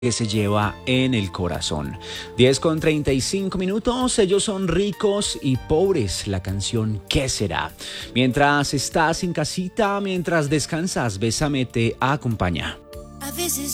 que se lleva en el corazón. 10:35, ellos son ricos y pobres, la canción ¿Qué será? Mientras estás en casita, mientras descansas, Bésame te acompaña. A veces